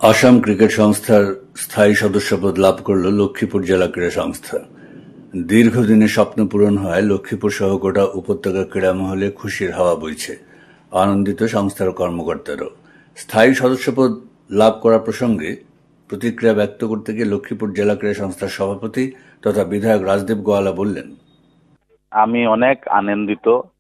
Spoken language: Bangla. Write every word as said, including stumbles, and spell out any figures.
আসাম ক্রিকেট সংস্থার স্থায়ী সদস্যপদ লাভ করল লক্ষ্মীপুর জেলা ক্রীড়া সংস্থা। দীর্ঘদিনের স্বপ্ন পূরণ হয় লক্ষ্মীপুর সহ গোটা উপত্যকা ক্রীড়া মহলে খুশির হাওয়া বইছে। আনন্দিত সংস্থার কর্মকর্তারাও। স্থায়ী সদস্যপদ লাভ করা প্রসঙ্গে প্রতিক্রিয়া ব্যক্ত করতে গিয়ে লক্ষ্মীপুর জেলা ক্রীড়া সংস্থার সভাপতি তথা বিধায়ক রাজদীপ গোয়ালা বললেন, আমি অনেক আনন্দিত